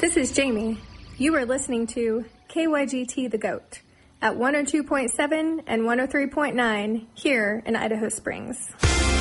This is Jamie. You are listening to KYGT The Goat at 102.7 and 103.9 here in Idaho Springs.